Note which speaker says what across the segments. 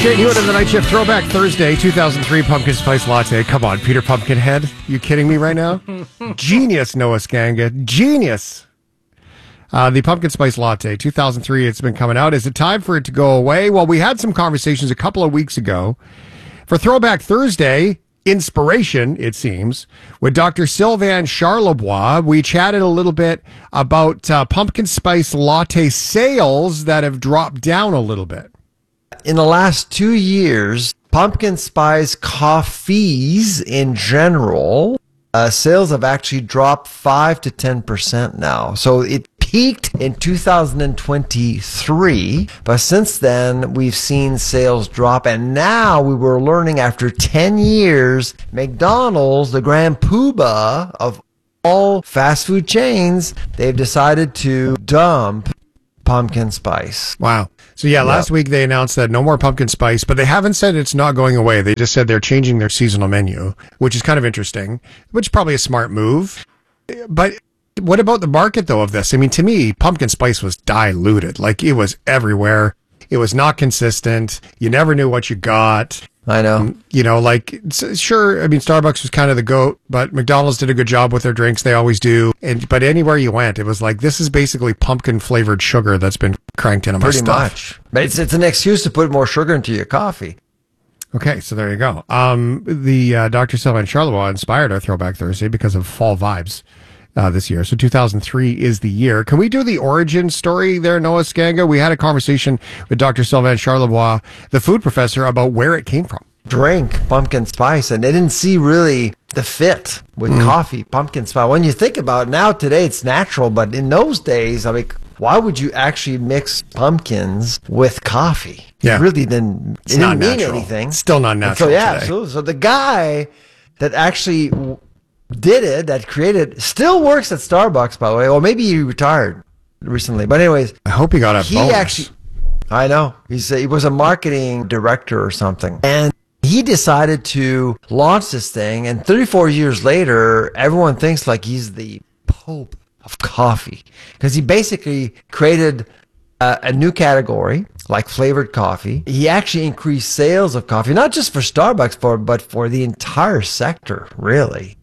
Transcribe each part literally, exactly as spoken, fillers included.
Speaker 1: Shane Hewitt in the Night Shift Throwback Thursday, two thousand three Pumpkin Spice Latte. Come on, Peter Pumpkinhead. You kidding me right now? Genius, Noah Skanga. Genius. Uh, the Pumpkin Spice Latte, two thousand three, it's been coming out. Is it time for it to go away? Well, we had some conversations a couple of weeks ago. For Throwback Thursday, inspiration, it seems, with Doctor Sylvain Charlebois. We chatted a little bit about uh, Pumpkin Spice Latte sales that have dropped down a little bit.
Speaker 2: In the last two years, pumpkin spice coffees in general, uh, sales have actually dropped five to ten percent now. So it peaked in two thousand twenty-three, but since then we've seen sales drop. And now we were learning after ten years, McDonald's, the grand poobah of all fast food chains, they've decided to dump pumpkin spice.
Speaker 1: Wow. So yeah, last
Speaker 2: Yep.
Speaker 1: week they announced that no more pumpkin spice, but they haven't said it's not going away. They just said they're changing their seasonal menu, which is kind of interesting, which is probably a smart move. But what about the market though of this? I mean, to me, pumpkin spice was diluted. Like it was everywhere. It was not consistent. You never knew what you got.
Speaker 2: I know.
Speaker 1: You know, like, s- sure, I mean, Starbucks was kind of the GOAT, but McDonald's did a good job with their drinks. They always do. And But anywhere you went, it was like, this is basically pumpkin-flavored sugar that's been cranked into my
Speaker 2: Pretty
Speaker 1: stuff.
Speaker 2: much. But it's, it's an excuse to put more sugar into your coffee.
Speaker 1: Okay, so there you go. Um, the uh, Doctor Sylvain Charlebois inspired our Throwback Thursday because of fall vibes uh, this year. So two thousand three is the year. Can we do the origin story there, Noah Skanga? We had a conversation with Doctor Sylvain Charlebois, the food professor, about where it came from.
Speaker 2: Drink pumpkin spice, and they didn't see really the fit with
Speaker 1: Mm.
Speaker 2: coffee, pumpkin spice. When you think about it, now today it's natural, but in those days, I mean, why would you actually mix pumpkins with coffee?
Speaker 1: Yeah.
Speaker 2: It really didn't,
Speaker 1: It's
Speaker 2: it
Speaker 1: not
Speaker 2: didn't mean
Speaker 1: natural.
Speaker 2: anything.
Speaker 1: It's still not
Speaker 2: And
Speaker 1: natural
Speaker 2: So yeah,
Speaker 1: today.
Speaker 2: absolutely. So the guy that actually w- did it, that created, still works at Starbucks, by the way. Or maybe he retired recently. But anyways,
Speaker 1: I hope he got a
Speaker 2: he
Speaker 1: bonus.
Speaker 2: actually, I know, he's he was a marketing director or something, and he decided to launch this thing. And thirty-four years later, everyone thinks like he's the pope of coffee because he basically created a, a new category like flavored coffee. He actually increased sales of coffee, not just for Starbucks, for but for the entire sector, really.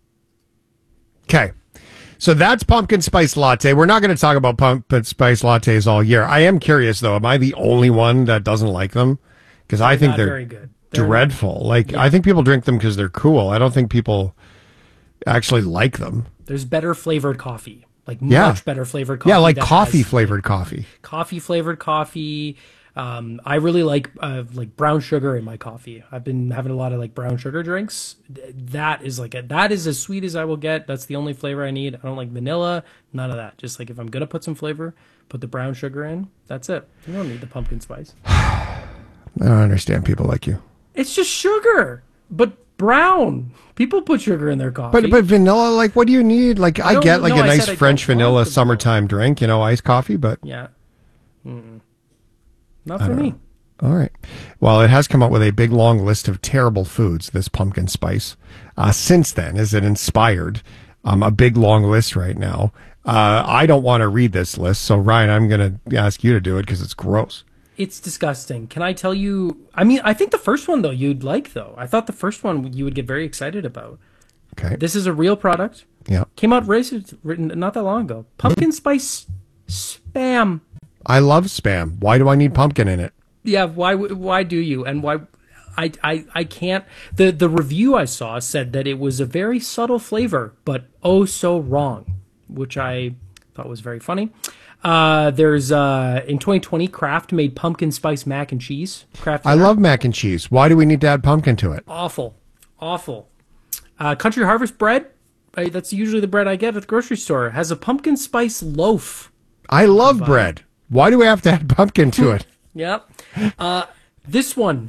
Speaker 1: Okay. So that's pumpkin spice latte. We're not going to talk about pumpkin spice lattes all year. I am curious, though. Am I the only one that doesn't like them? Because I think
Speaker 3: not
Speaker 1: they're
Speaker 3: very good. They're
Speaker 1: dreadful. Like, I think people drink them because they're cool. I don't think people actually like them.
Speaker 3: There's better flavored coffee, like
Speaker 1: Yeah.
Speaker 3: much better flavored coffee.
Speaker 1: Yeah, like
Speaker 3: that
Speaker 1: coffee
Speaker 3: has,
Speaker 1: flavored coffee.
Speaker 3: coffee flavored coffee. Um, I really like uh, like brown sugar in my coffee. I've been having a lot of like brown sugar drinks. Th- That is like a, that is as sweet as I will get. That's the only flavor I need. I don't like vanilla, none of that. Just like if I'm gonna put some flavor, put the brown sugar in. That's it. You don't need the pumpkin spice.
Speaker 1: I don't understand people like you.
Speaker 3: It's just sugar, but brown. People put sugar in their coffee.
Speaker 1: But but vanilla, like, what do you need? Like, I,
Speaker 3: don't-
Speaker 1: get like
Speaker 3: no,
Speaker 1: a
Speaker 3: I
Speaker 1: nice
Speaker 3: said I
Speaker 1: French
Speaker 3: don't want
Speaker 1: vanilla
Speaker 3: the
Speaker 1: summertime drink, you know, iced coffee, but
Speaker 3: yeah, Mm-mm. Not for me.
Speaker 1: all right. Well, it has come up with a big long list of terrible foods, this pumpkin spice. Uh, since then, is it inspired um, a big long list right now? Uh, I don't want to read this list, so Ryan, I'm going to ask you to do it because it's gross.
Speaker 3: It's disgusting. Can I tell you? I mean, I think the first one though you'd like though. I thought the first one you would get very excited about.
Speaker 1: Okay.
Speaker 3: This is a real product.
Speaker 1: Yeah.
Speaker 3: Came out racist, written not that long ago. Pumpkin spice spam.
Speaker 1: I love Spam. Why do I need pumpkin in it?
Speaker 3: Yeah. Why? w- Why do you? And why? I, I, I can't. The the review I saw said that it was a very subtle flavor, but oh so wrong, which I thought was very funny. Uh, there's uh in twenty twenty, Kraft made pumpkin spice mac and cheese. Kraft.
Speaker 1: I
Speaker 3: dinner.
Speaker 1: love mac and cheese. Why do we need to add pumpkin to it?
Speaker 3: Awful, awful. Uh, Country Harvest bread. Uh, that's usually the bread I get at the grocery store. Has a pumpkin spice loaf.
Speaker 1: I love bread. Why do we have to add pumpkin to it?
Speaker 3: Yep. Uh, this one,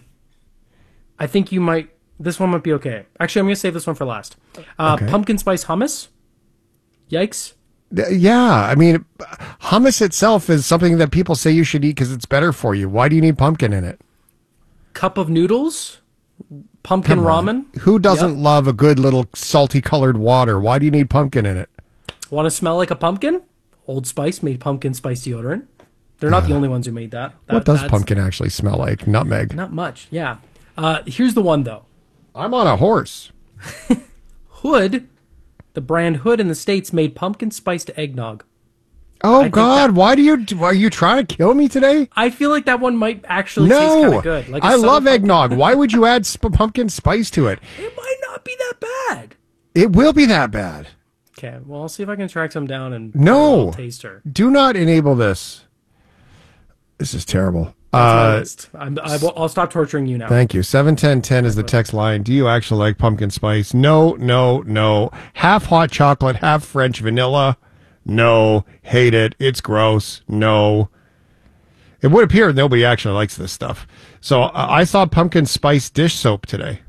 Speaker 3: I think you might. This one might be okay. Actually, I'm gonna save this one for last. Uh,
Speaker 1: Okay.
Speaker 3: Pumpkin spice hummus. Yikes.
Speaker 1: Yeah, I mean, hummus itself is something that people say you should eat because it's better for you. Why do you need pumpkin in it?
Speaker 3: Cup of noodles. Pumpkin ramen.
Speaker 1: Who doesn't
Speaker 3: Yep.
Speaker 1: love a good little salty colored water? Why do you need pumpkin in it?
Speaker 3: Want to smell like a pumpkin? Old Spice made pumpkin spice deodorant. They're not the only ones who made that. that
Speaker 1: What does
Speaker 3: that's-
Speaker 1: pumpkin actually smell like? Nutmeg.
Speaker 3: Not much, yeah. Uh, here's the one, though.
Speaker 1: I'm on a horse.
Speaker 3: Hood, the brand Hood in the States, made pumpkin spiced eggnog.
Speaker 1: Oh,
Speaker 3: think
Speaker 1: God.
Speaker 3: that-
Speaker 1: Why do you... Are you trying to kill me today?
Speaker 3: I feel like that one might actually taste kind
Speaker 1: No.
Speaker 3: of good. Like a
Speaker 1: I
Speaker 3: subtle
Speaker 1: love
Speaker 3: pumpkin.
Speaker 1: eggnog. Why would you add sp- pumpkin spice to it?
Speaker 3: It might not be that bad.
Speaker 1: It will be that bad.
Speaker 3: Okay, well, I'll see if I can track some down and
Speaker 1: No.
Speaker 3: taster.
Speaker 1: Do not enable this. This is terrible.
Speaker 3: That's my
Speaker 1: Uh,
Speaker 3: list. I'm, I will, I'll stop torturing you now.
Speaker 1: Thank you. seven ten ten is the text line. Do you actually like pumpkin spice? No, no, no. Half hot chocolate, half French vanilla. No. Hate it. It's gross. No. It would appear nobody actually likes this stuff. So uh, I saw pumpkin spice dish soap today.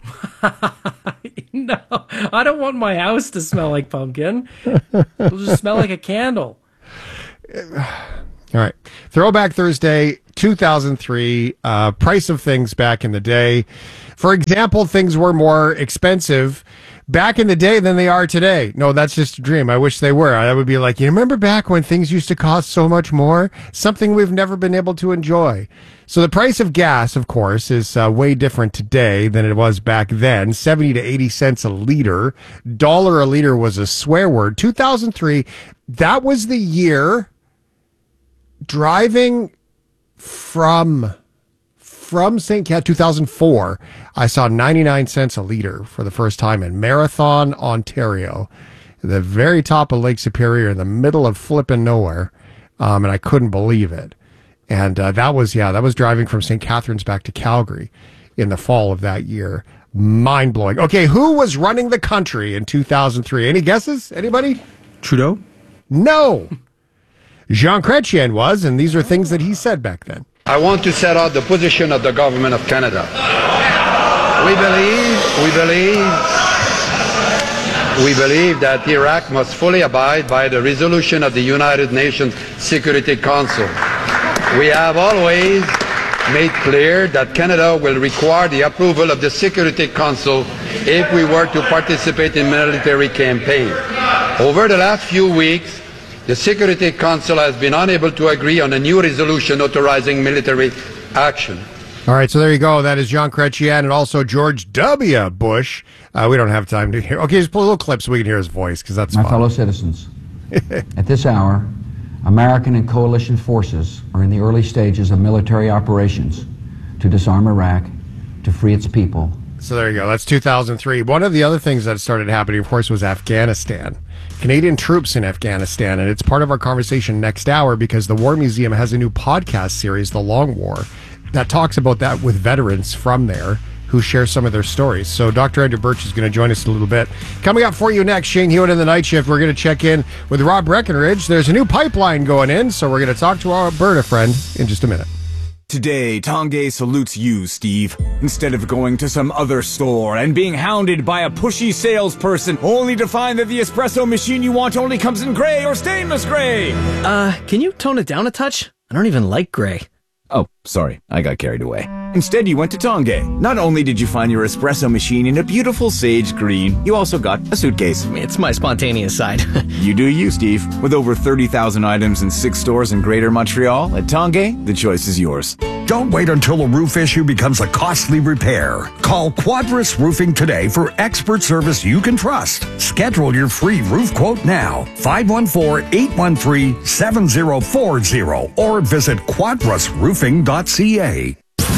Speaker 3: No, I don't want my house to smell like pumpkin. It'll just smell like a candle.
Speaker 1: All right. Throwback Thursday, two thousand three. Uh, price of things back in the day. For example, things were more expensive back in the day than they are today. No, that's just a dream. I wish they were. I would be like, you remember back when things used to cost so much more? Something we've never been able to enjoy. So the price of gas, of course, is uh, way different today than it was back then. seventy to eighty cents a liter. Dollar a liter was a swear word. two thousand three, that was the year driving from from Saint Cat, two thousand four, I saw ninety-nine cents a liter for the first time in Marathon, Ontario, the very top of Lake Superior, in the middle of flipping nowhere, um, and I couldn't believe it. And uh, that was, yeah, that was driving from Saint Catharines back to Calgary in the fall of that year. Mind blowing. Okay, who was running the country in two thousand three? Any guesses? Anybody?
Speaker 4: Trudeau?
Speaker 1: No. Jean Chrétien was, and these are things that he said back then.
Speaker 5: I want to set out the position of the government of Canada. We believe, we believe, we believe that Iraq must fully abide by the resolution of the United Nations Security Council. We have always made clear that Canada will require the approval of the Security Council if we were to participate in military campaign. Over the last few weeks, the Security Council has been unable to agree on a new resolution authorizing military action.
Speaker 1: All right, so there you go. That is Jean Chrétien and also George W. Bush. Uh, we don't have time to hear. Okay, just pull a little clip so we can hear his voice, because that's
Speaker 6: My
Speaker 1: fun.
Speaker 6: fellow citizens, at this hour, American and coalition forces are in the early stages of military operations to disarm Iraq, to free its people.
Speaker 1: So there you go. That's two thousand three. One of the other things that started happening, of course, was Afghanistan. Canadian troops in Afghanistan, and it's part of our conversation next hour because the War Museum has a new podcast series, The Long War, that talks about that with veterans from there who share some of their stories. So Doctor Andrew Birch is going to join us in a little bit. Coming up for you next, Shane Hewitt in the Night Shift. We're going to check in with Rob Breckenridge. There's a new pipeline going in, so we're going to talk to our Alberta friend in just a minute.
Speaker 7: Today, Tongay salutes you, Steve. Instead of going to some other store and being hounded by a pushy salesperson only to find that the espresso machine you want only comes in gray or stainless gray.
Speaker 8: Uh, can you tone it down a touch? I don't even like gray.
Speaker 7: Oh, sorry, I got carried away. Instead, you went to Tongay. Not only did you find your espresso machine in a beautiful sage green, you also got a suitcase.
Speaker 8: It's my spontaneous side.
Speaker 7: You do you, Steve. With over thirty thousand items in six stores in Greater Montreal, at Tongay, the choice is yours.
Speaker 9: Don't wait until a roof issue becomes a costly repair. Call Quadris Roofing today for expert service you can trust. Schedule your free roof quote now. five one four, eight one three, seven zero four zero or visit quadris roofing dot c a.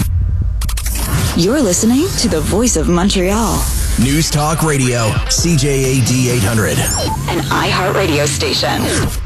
Speaker 10: You're listening to the Voice of Montreal.
Speaker 11: News Talk Radio, C J A D eight hundred.
Speaker 10: An iHeartRadio station.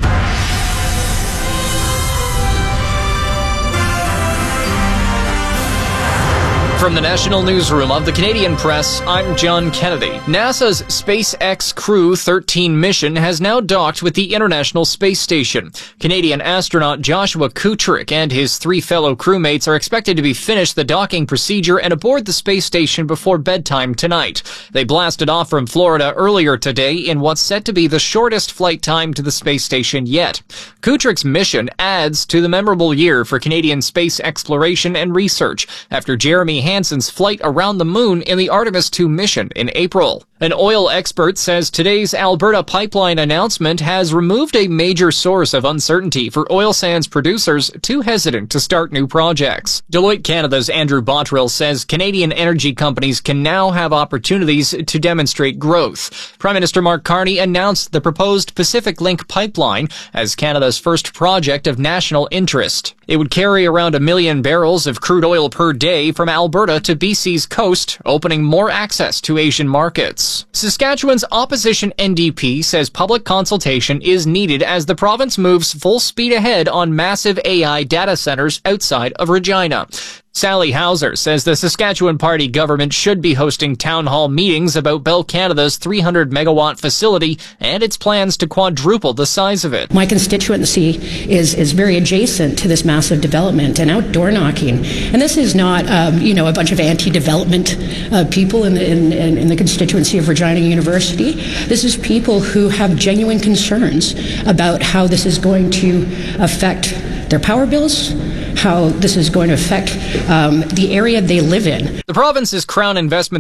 Speaker 12: From the National Newsroom of the Canadian Press, I'm John Kennedy. NASA's SpaceX Crew thirteen mission has now docked with the International Space Station. Canadian astronaut Joshua Kutrick and his three fellow crewmates are expected to be finished the docking procedure and aboard the space station before bedtime tonight. They blasted off from Florida earlier today in what's set to be the shortest flight time to the space station yet. Kutrick's mission adds to the memorable year for Canadian space exploration and research after Jeremy Hansen's flight around the moon in the Artemis two mission in April. An oil expert says today's Alberta pipeline announcement has removed a major source of uncertainty for oil sands producers too hesitant to start new projects. Deloitte Canada's Andrew Bottrill says Canadian energy companies can now have opportunities to demonstrate growth. Prime Minister Mark Carney announced the proposed Pacific Link pipeline as Canada's first project of national interest. It would carry around a million barrels of crude oil per day from Alberta to B C's coast, opening more access to Asian markets. Saskatchewan's opposition N D P says public consultation is needed as the province moves full speed ahead on massive A I data centers outside of Regina. Sally Hauser says the Saskatchewan Party government should be hosting town hall meetings about Bell Canada's three hundred megawatt facility and its plans to quadruple the size of it.
Speaker 4: My constituency is, is very adjacent to this massive development and outdoor knocking. And this is not, um, you know, a bunch of anti-development uh, people in the, in, in the constituency of Regina University. This is people who have genuine concerns about how this is going to affect their power bills, how this is going to affect um, the area they live in.
Speaker 12: The province's Crown Investment